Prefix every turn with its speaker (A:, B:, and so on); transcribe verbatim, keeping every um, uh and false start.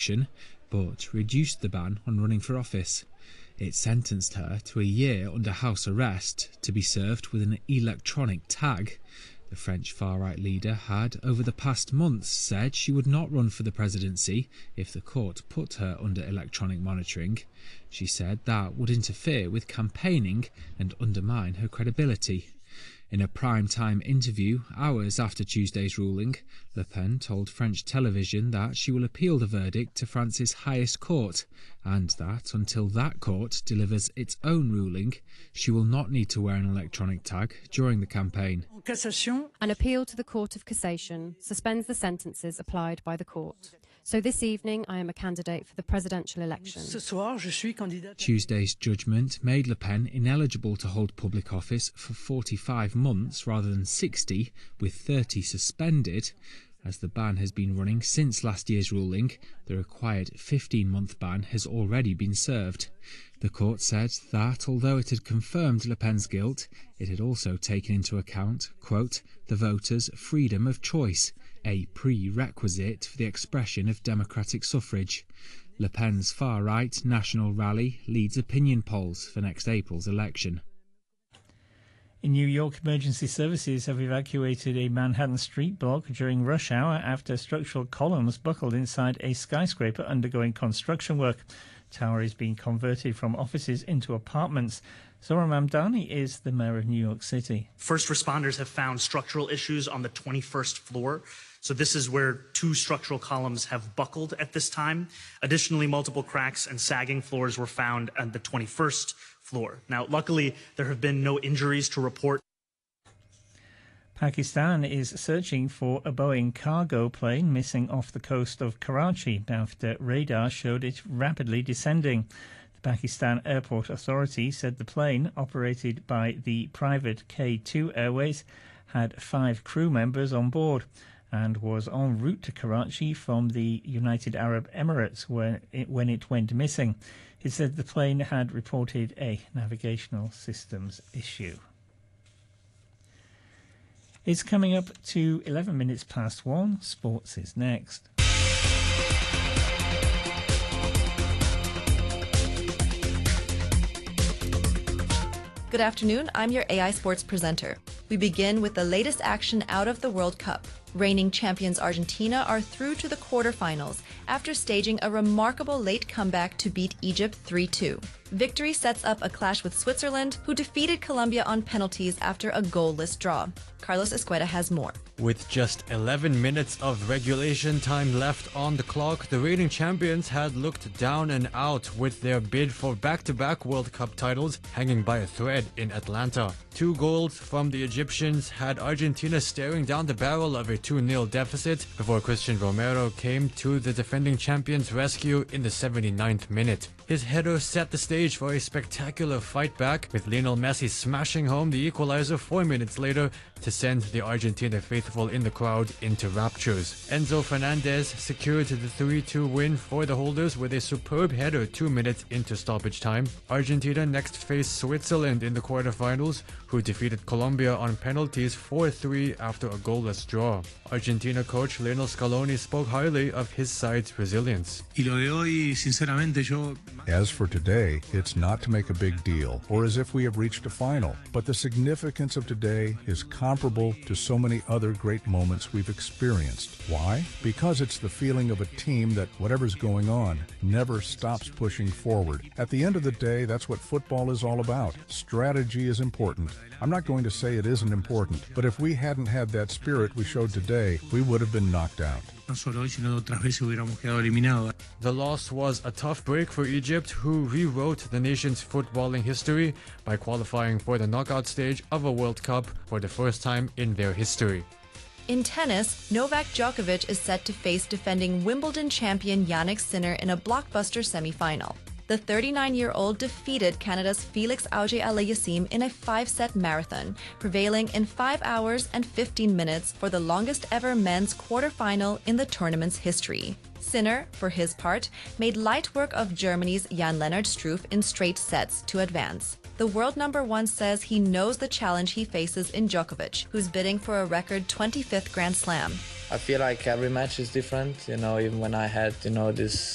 A: election, but reduced the ban on running for office. It sentenced her to a year under house arrest to be served with an electronic tag. The French far-right leader had, over the past months, said she would not run for the presidency if the court put her under electronic monitoring. She said that would interfere with campaigning and undermine her credibility. In a prime-time interview, hours after Tuesday's ruling, Le Pen told French television that she will appeal the verdict to France's highest court, and that until that court delivers its own ruling, she will not need to wear an electronic tag during the campaign.
B: An appeal to the Court of Cassation suspends the sentences applied by the court. So this evening I am a candidate for the presidential election.
A: Tuesday's judgment made Le Pen ineligible to hold public office for forty-five months rather than sixty, with thirty suspended. As the ban has been running since last year's ruling, the required fifteen-month ban has already been served. The court said that although it had confirmed Le Pen's guilt, it had also taken into account, quote, the voters' freedom of choice, a prerequisite for the expression of democratic suffrage. Le Pen's far-right National Rally leads opinion polls for next April's election.
C: In New York, emergency services have evacuated a Manhattan street block during rush hour after structural columns buckled inside a skyscraper undergoing construction work. The tower is being converted from offices into apartments. Zohran Mamdani is the mayor of New York City.
D: First responders have found structural issues on the twenty-first floor. So this is where two structural columns have buckled at this time. Additionally, multiple cracks and sagging floors were found on the twenty-first floor. Now, luckily, there have been no injuries to report.
C: Pakistan is searching for a Boeing cargo plane missing off the coast of Karachi after radar showed it rapidly descending. The Pakistan Airport Authority said the plane, operated by the private K two Airways, had five crew members on board and was en route to Karachi from the United Arab Emirates when it, when it went missing. It said the plane had reported a navigational systems issue. It's coming up to eleven minutes past one. Sports is next.
E: Good afternoon, I'm your A I Sports presenter. We begin with the latest action out of the World Cup. Reigning champions Argentina are through to the quarterfinals after staging a remarkable late comeback to beat Egypt three two. Victory sets up a clash with Switzerland, who defeated Colombia on penalties after a goalless draw. Carlos Escueda has more.
F: With just eleven minutes of regulation time left on the clock, the reigning champions had looked down and out with their bid for back-to-back World Cup titles hanging by a thread in Atlanta. Two goals from the Egyptians had Argentina staring down the barrel of a two nil deficit before Christian Romero came to the defending champions' rescue in the seventy-ninth minute. His header set the stage for a spectacular fight back, with Lionel Messi smashing home the equalizer four minutes later to send the Argentina faithful in the crowd into raptures. Enzo Fernandez secured the three two win for the holders with a superb header two minutes into stoppage time. Argentina next faced Switzerland in the quarterfinals, who defeated Colombia on penalties four three after a goalless draw. Argentina coach Lionel Scaloni spoke highly of his side's resilience.
G: As for today, it's not to make a big deal or as if we have reached a final, but the significance of today is comparable to so many other great moments we've experienced. Why? Because it's the feeling of a team that, whatever's going on, never stops pushing forward. At the end of the day, that's what football is all about. Strategy is important. I'm not going to say it isn't important, but if we hadn't had that spirit we showed today, we would have been knocked out.
F: The loss was a tough break for Egypt, who rewrote the nation's footballing history by qualifying for the knockout stage of a World Cup for the first time in their history.
E: In tennis, Novak Djokovic is set to face defending Wimbledon champion Jannik Sinner in a blockbuster semi-final. The thirty-nine-year-old defeated Canada's Felix Auger-Aliassime in a five-set marathon, prevailing in five hours and fifteen minutes for the longest-ever men's quarterfinal in the tournament's history. Sinner, for his part, made light work of Germany's Jan-Lennard Struff in straight sets to advance. The world number one says he knows the challenge he faces in Djokovic, who's bidding for a record twenty-fifth Grand Slam.
H: I feel like every match is different, you know, even when I had, you know, this